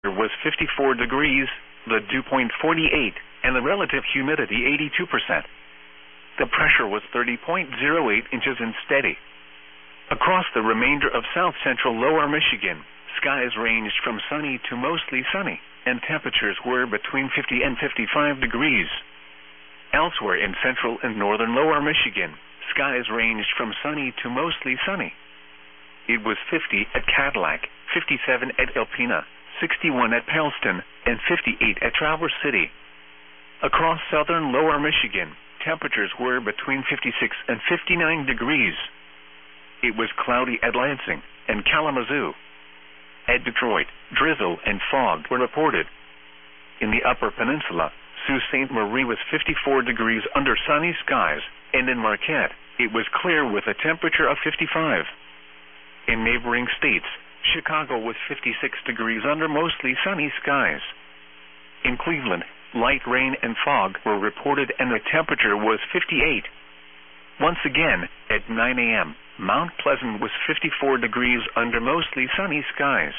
was 54 degrees, the dew point 48, and the relative humidity 82%. The pressure was 30.08 inches and steady. Across the remainder of south-central lower Michigan, skies ranged from sunny to mostly sunny, and temperatures were between 50 and 55 degrees. Elsewhere in central and northern lower Michigan, skies ranged from sunny to mostly sunny. It was 50 at Cadillac, 57 at Alpena, 61 at Palestine, and 58 at Traverse City. Across southern lower Michigan, temperatures were between 56 and 59 degrees. It was cloudy at Lansing and Kalamazoo. At Detroit, drizzle and fog were reported. In the Upper Peninsula, Sault Ste. Marie was 54 degrees under sunny skies, and in Marquette, it was clear with a temperature of 55. In neighboring states, Chicago was 56 degrees under mostly sunny skies. In Cleveland, light rain and fog were reported and the temperature was 58. Once again, at 9 a.m., Mount Pleasant was 54 degrees under mostly sunny skies.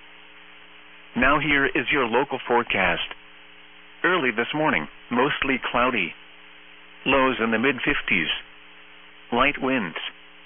Now here is your local forecast. Early this morning, mostly cloudy. Lows in the mid-50s. Light winds.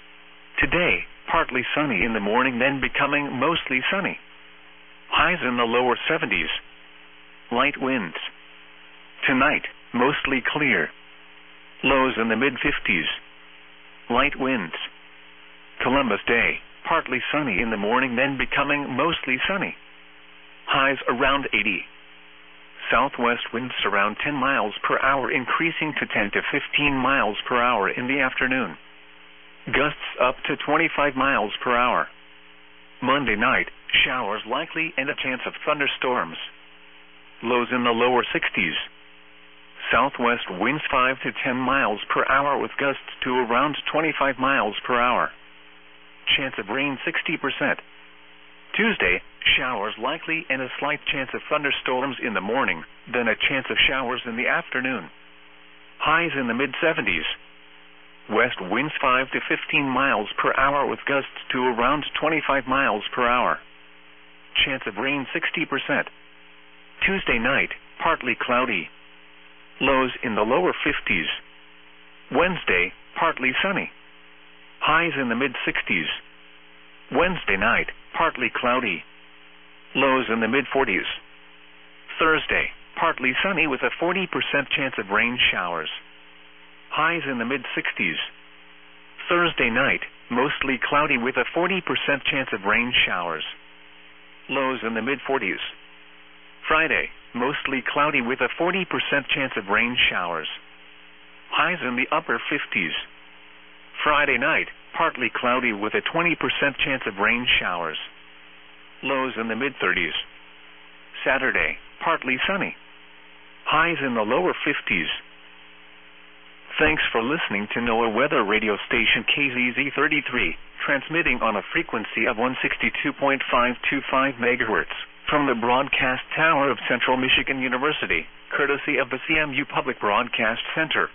Today, partly sunny in the morning, then becoming mostly sunny. Highs in the lower 70s. Light winds. Tonight, mostly clear. Lows in the mid-50s. Light winds. Columbus Day, partly sunny in the morning, then becoming mostly sunny. Highs around 80. Southwest winds around 10 miles per hour, increasing to 10 to 15 miles per hour in the afternoon. Gusts up to 25 miles per hour. Monday night, showers likely and a chance of thunderstorms. Lows in the lower 60s. Southwest winds 5 to 10 miles per hour with gusts to around 25 miles per hour. Chance of rain 60%. Tuesday, showers likely and a slight chance of thunderstorms in the morning, then a chance of showers in the afternoon. Highs in the mid-70s. West winds 5 to 15 miles per hour with gusts to around 25 miles per hour. Chance of rain 60%. Tuesday night, partly cloudy. Lows in the lower 50s. Wednesday, partly sunny. Highs in the mid-60s. Wednesday night, partly cloudy. Lows in the mid-40s. Thursday, partly sunny with a 40% chance of rain showers. Highs in the mid-60s. Thursday night, mostly cloudy with a 40% chance of rain showers. Lows in the mid-40s. Friday, mostly cloudy with a 40% chance of rain showers. Highs in the upper 50s. Friday night, partly cloudy with a 20% chance of rain showers. Lows in the mid-30s. Saturday, partly sunny. Highs in the lower 50s. Thanks for listening to NOAA Weather Radio Station KZZ33, transmitting on a frequency of 162.525 MHz from the broadcast tower of Central Michigan University, courtesy of the CMU Public Broadcast Center.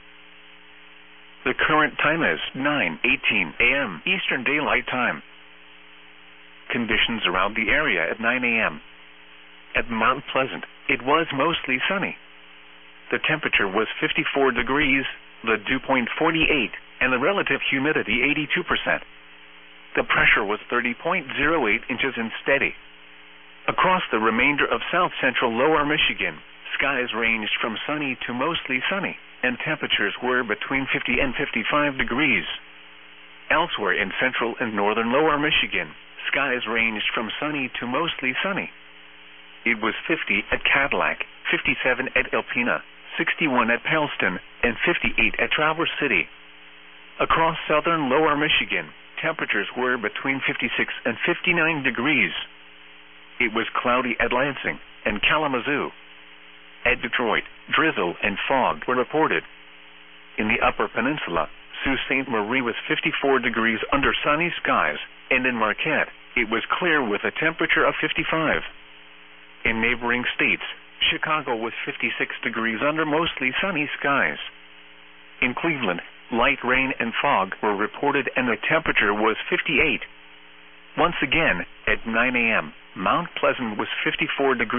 The current time is 9:18 a.m. Eastern Daylight Time. Conditions around the area at 9 a.m. At Mount Pleasant, it was mostly sunny. The temperature was 54 degrees, the dew point 48, and the relative humidity 82%. The pressure was 30.08 inches and steady. Across the remainder of south-central lower Michigan, skies ranged from sunny to mostly sunny, and temperatures were between 50 and 55 degrees. Elsewhere in central and northern lower Michigan, skies ranged from sunny to mostly sunny. It was 50 at Cadillac, 57 at Alpena, 61 at Palestine, and 58 at Traverse City. Across southern lower Michigan, temperatures were between 56 and 59 degrees. It was cloudy at Lansing and Kalamazoo. At Detroit, drizzle and fog were reported. In the Upper Peninsula, Sault Ste. Marie was 54 degrees under sunny skies, and in Marquette, it was clear with a temperature of 55. In neighboring states, Chicago was 56 degrees under mostly sunny skies. In Cleveland, light rain and fog were reported and the temperature was 58. Once again, at 9 a.m., Mount Pleasant was 54 degrees